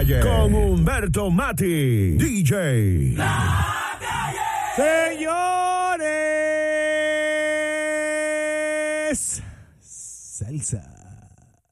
calle con Humberto Mati, DJ. La calle. Señores, salsa.